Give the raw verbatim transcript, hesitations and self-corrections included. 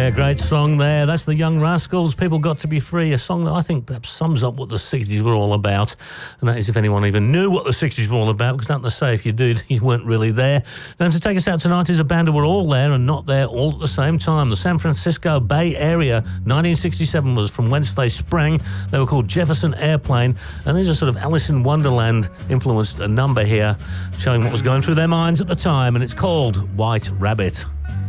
Yeah, great song there. That's the Young Rascals, People Got to Be Free, a song that I think perhaps sums up what the sixties were all about. And that is if anyone even knew what the sixties were all about, because nothing to say if you did, you weren't really there. And to take us out tonight is a band who were all there and not there all at the same time. The San Francisco Bay Area, nineteen sixty-seven was from whence they sprang. They were called Jefferson Airplane, and there's a sort of Alice in Wonderland influenced a number here, showing what was going through their minds at the time, and it's called White Rabbit.